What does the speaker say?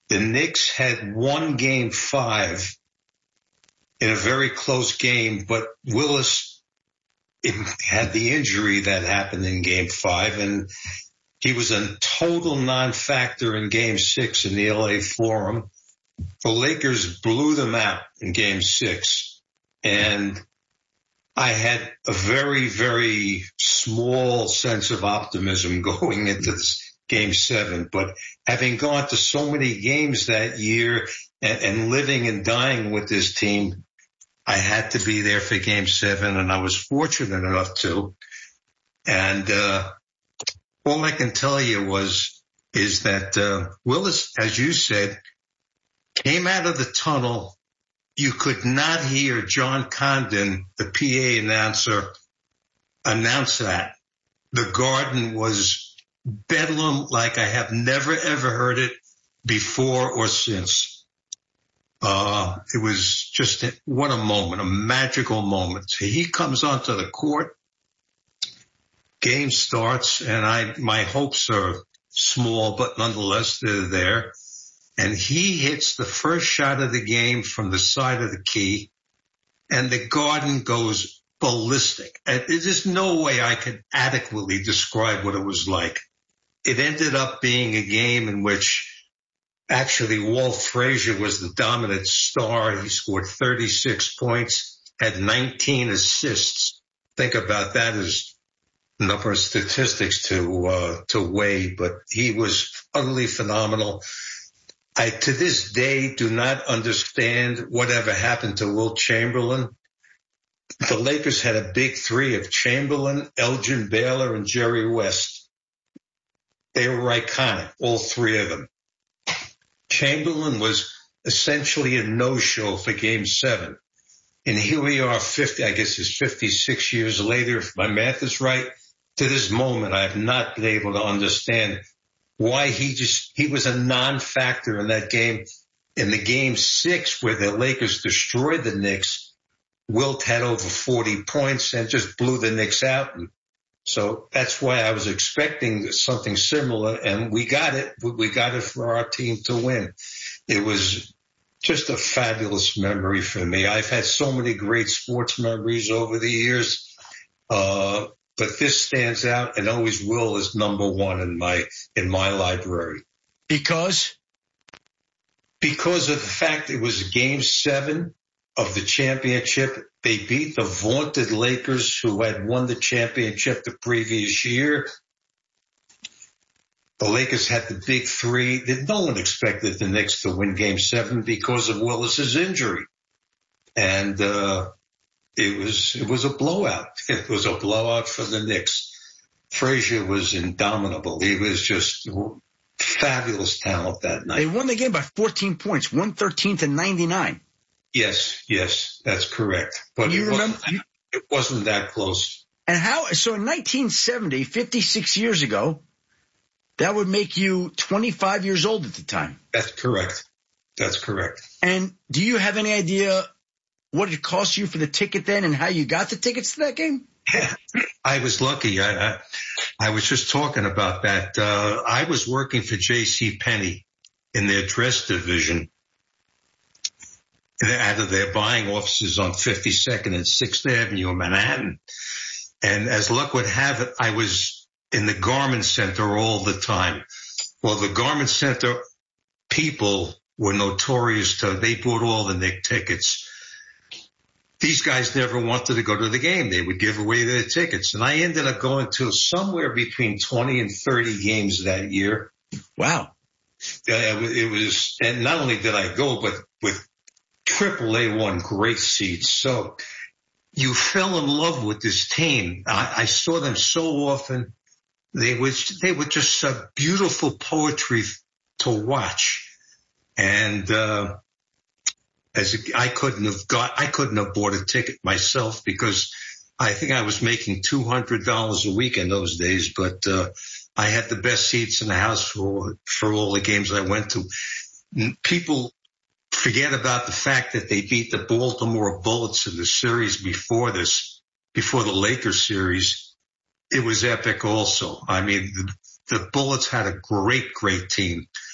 the Knicks had won Game 5 in a very close game, but Willis had the injury that happened in Game 5, and he was a total non-factor in Game 6 in the LA Forum. The Lakers blew them out in Game 6, and I had a very, very small sense of optimism going into this Game 7. But having gone to so many games that year and living and dying with this team, I had to be there for Game 7, and I was fortunate enough to. And all I can tell you is that Willis, as you said, came out of the tunnel. You could not hear John Condon, the PA announcer, announce that. The Garden was bedlam like I have never, ever heard it before or since. It was just, what a moment, a magical moment. So he comes onto the court, game starts, and my hopes are small, but nonetheless, they're there. And he hits the first shot of the game from the side of the key, and the Garden goes ballistic. There's no way I could adequately describe what it was like. It ended up being a game in which actually Walt Frazier was the dominant star. He scored 36 points, had 19 assists. Think about that as a number of statistics to weigh, but he was utterly phenomenal. I, to this day, do not understand whatever happened to Wilt Chamberlain. The Lakers had a big three of Chamberlain, Elgin Baylor, and Jerry West. They were iconic, all three of them. Chamberlain was essentially a no-show for Game 7. And here we are 56 years later, if my math is right. To this moment, I have not been able to understand why he was a non-factor in that game. In the Game 6 where the Lakers destroyed the Knicks, Wilt had over 40 points and just blew the Knicks out. And so that's why I was expecting something similar, and we got it. We got it for our team to win. It was just a fabulous memory for me. I've had so many great sports memories over the years, but this stands out and always will as number one in my library. Because of the fact it was Game 7 of the championship. They beat the vaunted Lakers, who had won the championship the previous year. The Lakers had the big three. No one expected the Knicks to win Game 7 because of Willis's injury. And it was a blowout. It was a blowout for the Knicks. Frazier was indomitable. He was just fabulous talent that night. They won the game by 14 points, 113-99. Yes, that's correct. But it wasn't that close. And so in 1970, 56 years ago, that would make you 25 years old at the time. That's correct. And do you have any idea what it cost you for the ticket then and how you got the tickets to that game? I was lucky. I was just talking about that. I was working for J.C. Penney in their dress division out of their buying offices on 52nd and 6th Avenue in Manhattan. And as luck would have it, I was in the Garment Center all the time. Well, the Garment Center people were notorious they bought all the Knick tickets. These guys never wanted to go to the game. They would give away their tickets. And I ended up going to somewhere between 20 and 30 games that year. Wow. It was, and not only did I go, but with AAA1 great seats. So you fell in love with this team. I saw them so often. They were just a beautiful poetry to watch. And, I couldn't have bought a ticket myself because I think I was making $200 a week in those days, but, I had the best seats in the house for all the games I went to. People forget about the fact that they beat the Baltimore Bullets in the series before the Lakers series. It was epic also. I mean, the Bullets had a great, great team.